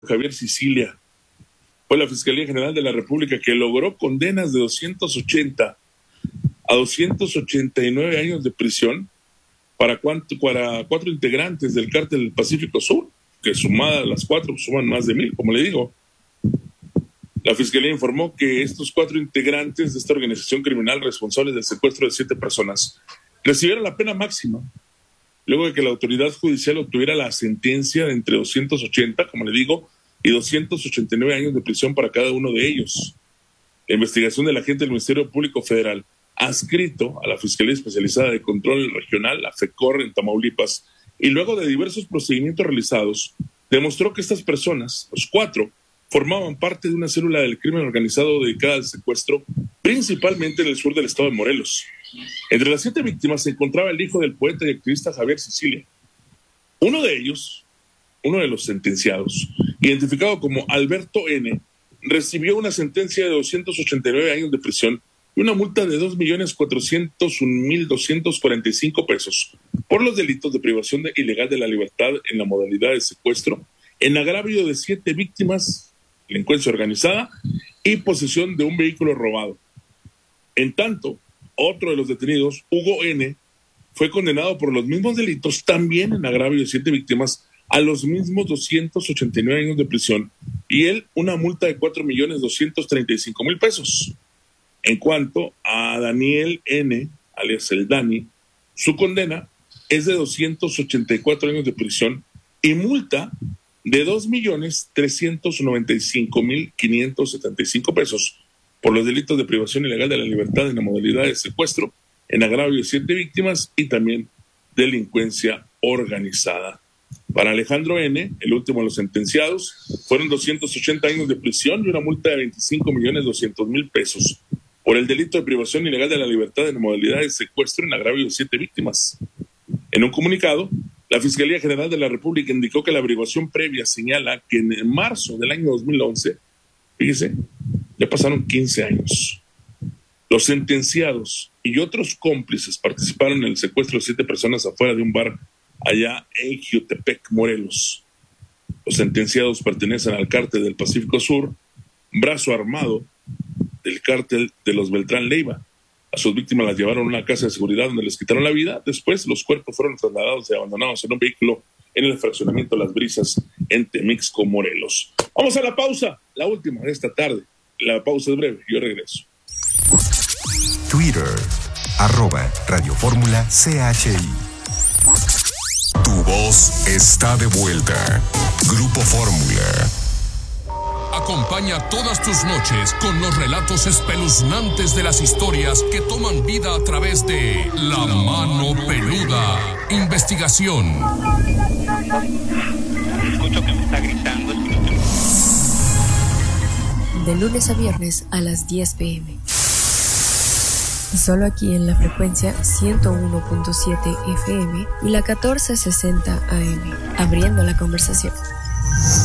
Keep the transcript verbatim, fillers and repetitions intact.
Javier Sicilia. Fue la Fiscalía General de la República que logró condenas de doscientos ochenta a doscientos ochenta y nueve años de prisión para, cuanto, para cuatro integrantes del Cártel del Pacífico Sur, que sumadas las cuatro suman más de mil, como le digo. La Fiscalía informó que estos cuatro integrantes de esta organización criminal responsables del secuestro de siete personas recibieron la pena máxima, luego de que la autoridad judicial obtuviera la sentencia de entre doscientos ochenta, como le digo, y doscientos ochenta y nueve años de prisión para cada uno de ellos. La investigación del agente del Ministerio Público Federal, adscrito a la Fiscalía Especializada de Control Regional, la FECOR, en Tamaulipas, y luego de diversos procedimientos realizados, demostró que estas personas, los cuatro, formaban parte de una célula del crimen organizado dedicada al secuestro, principalmente en el sur del estado de Morelos. Entre las siete víctimas se encontraba el hijo del poeta y activista Javier Sicilia. Uno de ellos, uno de los sentenciados, identificado como Alberto N., recibió una sentencia de doscientos ochenta y nueve años de prisión y una multa de dos millones cuatrocientos un mil doscientos cuarenta y cinco pesos por los delitos de privación de, ilegal de la libertad en la modalidad de secuestro, en agravio de siete víctimas, delincuencia organizada y posesión de un vehículo robado. En tanto, otro de los detenidos, Hugo N., fue condenado por los mismos delitos, también en agravio de siete víctimas, a los mismos doscientos ochenta y nueve años de prisión, y él una multa de cuatro millones doscientos treinta y cinco mil pesos. En cuanto a Daniel N., alias el Dani, su condena es de doscientos ochenta y cuatro años de prisión y multa de dos millones trescientos noventa y cinco mil quinientos setenta y cinco pesos por los delitos de privación ilegal de la libertad en la modalidad de secuestro, en agravio de siete víctimas y también delincuencia organizada. Para Alejandro N., el último de los sentenciados, fueron doscientos ochenta años de prisión y una multa de veinticinco millones doscientos mil pesos por el delito de privación ilegal de la libertad en la modalidad de secuestro en agravio de siete víctimas. En un comunicado, la Fiscalía General de la República indicó que la averiguación previa señala que en marzo del año dos mil once, fíjese, ya pasaron quince años, los sentenciados y otros cómplices participaron en el secuestro de siete personas afuera de un bar allá en Jiutepec, Morelos. Los sentenciados pertenecen al Cártel del Pacífico Sur, brazo armado del Cártel de los Beltrán Leiva. A sus víctimas las llevaron a una casa de seguridad donde les quitaron la vida. Después los cuerpos fueron trasladados y abandonados en un vehículo en el fraccionamiento Las Brisas en Temixco, Morelos. Vamos a la pausa, la última de esta tarde. La pausa es breve, yo regreso. Twitter, arroba Radio Fórmula C H I. Tu voz está de vuelta. Grupo Fórmula. Acompaña todas tus noches con los relatos espeluznantes de las historias que toman vida a través de La Mano Peluda. Investigación. Escucho que me está gritando. De lunes a viernes a las diez pm. Solo aquí en la frecuencia ciento uno punto siete F M y la catorce sesenta A M. Abriendo la conversación.